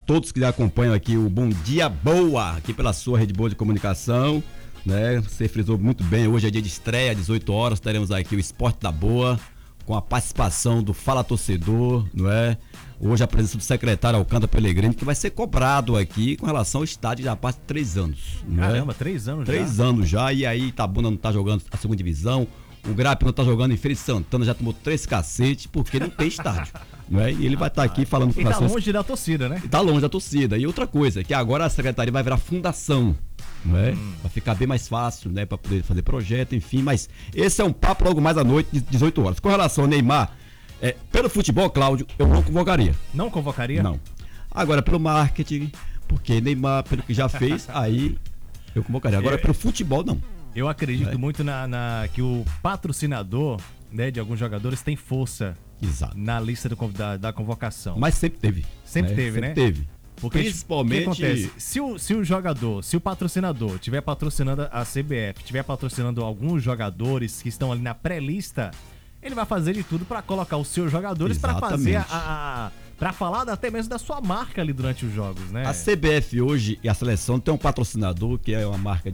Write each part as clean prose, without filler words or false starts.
todos que acompanham aqui o Bom Dia Boa, aqui pela sua Rede Boa de Comunicação, né? Você frisou muito bem, hoje é dia de estreia, 18 horas, teremos aqui o Esporte da Boa, com a participação do Fala Torcedor, não é? Hoje a presença do secretário Alcântara Pellegrini, que vai ser cobrado aqui com relação ao estádio já parte de 3 anos. Caramba, 3 anos já? 3 anos já, e aí Itabuna não tá jogando a segunda divisão, o Grape não tá jogando em Feira de Santana, já tomou 3 cacetes, porque não tem estádio. Não é? E ele vai estar aqui falando com E tá longe da torcida, né? Tá longe da torcida. E outra coisa, que agora a secretaria vai virar fundação, não é? Vai ficar bem mais fácil, né? Para poder fazer projeto, enfim. Mas esse é um papo logo mais à noite, de 18 horas. Com relação ao Neymar, pelo futebol, Cláudio, eu não convocaria. Não convocaria? Não. Agora, pelo marketing, porque Neymar, pelo que já fez, aí eu convocaria. Agora, pelo futebol, não. Eu acredito muito que o patrocinador, né, de alguns jogadores tem força. Exato. Na lista da convocação. Mas sempre teve. Sempre teve, sempre né? Teve. Porque principalmente. O que acontece? Se o jogador, se o patrocinador estiver patrocinando a CBF, estiver patrocinando alguns jogadores que estão ali na pré-lista, ele vai fazer de tudo para colocar os seus jogadores para fazer para falar até mesmo da sua marca ali durante os jogos, né? A CBF hoje e a seleção tem um patrocinador que é uma marca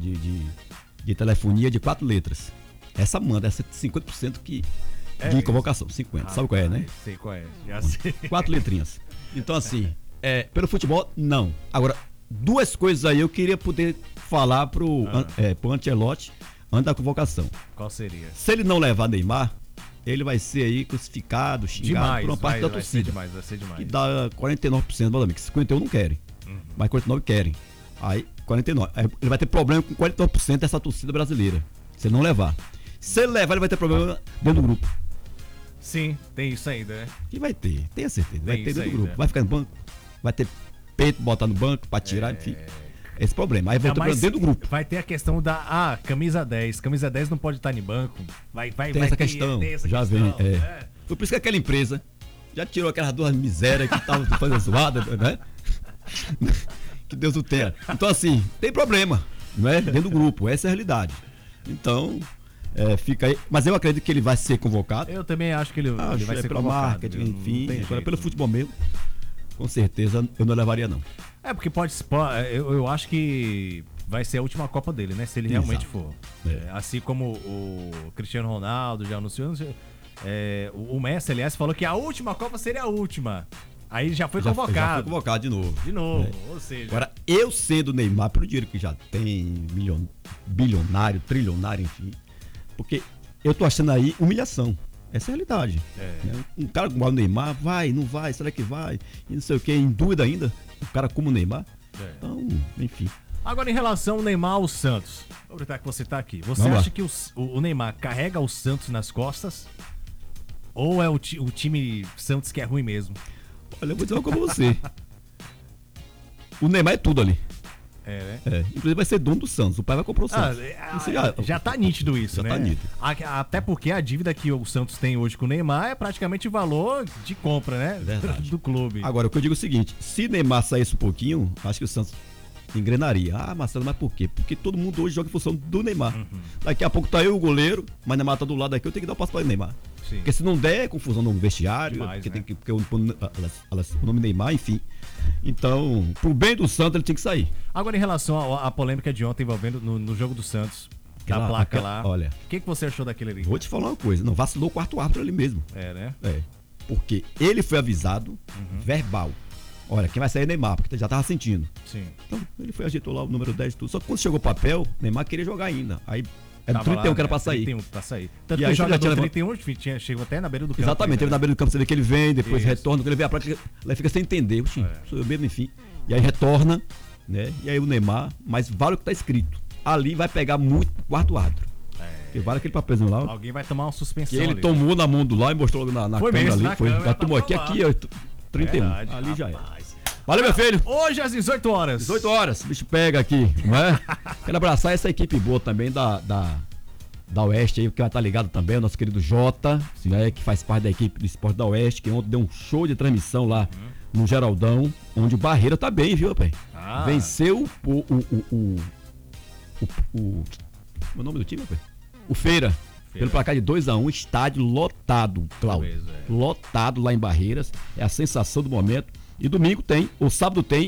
de telefonia de 4 letras. Essa manda, essa 50% de convocação, 50. Sabe qual é, né? Sei qual é, já sei. 4 letrinhas. Então, assim, pelo futebol, não. Agora, 2 coisas aí eu queria poder falar pro Ancelotti antes da convocação. Qual seria? Se ele não levar Neymar, ele vai ser aí crucificado, xingado por uma parte da torcida. Vai ser demais. Que dá 49% do que 51% não querem. Mas 49% querem. Aí, 49%. Aí ele vai ter problema com 49% dessa torcida brasileira. Se ele não levar. Se ele levar, ele vai ter problema dentro do grupo. Sim, tem isso ainda, né? E vai ter, tenha certeza. Vai ter dentro do grupo. Né? Vai ficar no banco, vai ter peito botar no banco pra tirar, enfim. Esse problema. Aí vai ter dentro do grupo. Vai ter a questão da camisa 10. Camisa 10 não pode estar em banco. Tem essa questão. Já vem. Foi por isso que aquela empresa já tirou aquelas 2 misérias que estavam fazendo zoada, né? Que Deus o tenha. Então, assim, tem problema, não é? Dentro do grupo. Essa é a realidade. Então. Fica aí, mas eu acredito que ele vai ser convocado. Eu também acho que ele vai ser pelo convocado. Marketing, enfim, agora pelo futebol mesmo, com certeza eu não levaria não. Porque eu acho que vai ser a última Copa dele, né? Se ele realmente for. Assim como o Cristiano Ronaldo já anunciou, o Messi, aliás, falou que a última Copa seria a última. Aí já foi convocado. Já foi convocado de novo. Ou seja... Agora, eu sendo Neymar, pelo dinheiro que já tem, bilionário, trilionário, enfim, porque eu tô achando aí humilhação. Essa é a realidade. Né? Um cara como o Neymar, vai, não vai, será que vai? E não sei o que, em dúvida ainda. Um cara como o Neymar. Então, enfim. Agora, em relação ao Neymar ao Santos, vou aproveitar que você tá aqui. Você acha que o Neymar carrega o Santos nas costas? Ou é o time Santos que é ruim mesmo? Olha, eu vou dizer uma coisa pra você. O Neymar é tudo ali. Inclusive vai ser dono do Santos. O pai vai comprar o Santos. Já tá nítido isso, né? Já tá nítido. Até porque a dívida que o Santos tem hoje com o Neymar é praticamente o valor de compra, né? Verdade. Do clube. Agora, o que eu digo é o seguinte: se Neymar saísse um pouquinho, acho que o Santos engrenaria. Marcelo, mas por quê? Porque todo mundo hoje joga em função do Neymar. Daqui a pouco tá eu o goleiro, mas Neymar tá do lado aqui, eu tenho que dar o passo para o Neymar. Sim. Porque se não der, é confusão no vestiário, Demais, porque né? porque o nome Neymar, enfim. Então, pro bem do Santos, ele tinha que sair. Agora, em relação à polêmica de ontem envolvendo no jogo do Santos, da placa lá. Olha. O que você achou daquele ali? Vou te falar uma coisa, não vacilou o quarto árbitro ali mesmo. Né? Porque ele foi avisado, verbal. Olha, quem vai sair é Neymar, porque já tava sentindo. Sim. Então, ele foi, agitou lá o número 10 e tudo. Só que quando chegou o papel, Neymar queria jogar ainda. Aí era 31 que era pra sair. 31 pra sair. Tanto E que aí o jogador já 31 chegou até na beira do campo. Exatamente, ele na beira do campo, você vê que ele vem, depois retorna, quando ele vê a prática, ele fica sem entender. Sou eu mesmo, enfim. E aí retorna, né? E aí o Neymar, mas vale o que tá escrito. Ali vai pegar muito o quarto árbitro. Porque vale aquele papelzinho lá. Alguém vai tomar uma suspensão. Que ele ali, tomou na mão do lá e mostrou logo na foi câmera mesmo, ali. Foi, já tomou aqui, ó, 31. Verdade, ali rapaz. já é. Valeu, meu filho. Hoje às 18 horas. 18 horas, o bicho pega aqui, não é? Quero abraçar essa equipe boa também da Oeste aí, que vai estar ligado também, o nosso querido Jota, né? Que faz parte da equipe do Esporte da Oeste, que ontem deu um show de transmissão lá no Geraldão, onde o Barreira tá bem, viu, rapaz? Venceu o nome do time, rapaz? O Feira. Pelo placar de 2-1, estádio lotado, Cláudio. Lotado lá em Barreiras. É a sensação do momento. E domingo tem, ou sábado tem,